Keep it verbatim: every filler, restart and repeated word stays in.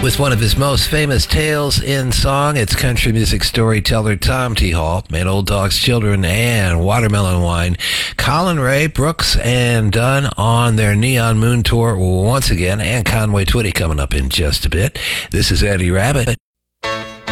With one of his most famous tales in song, it's country music storyteller Tom T. Hall, made Old Dog's Children and Watermelon Wine. Colin Ray, Brooks, and Dunn on their Neon Moon Tour once again, and Conway Twitty coming up in just a bit. This is Eddie Rabbitt.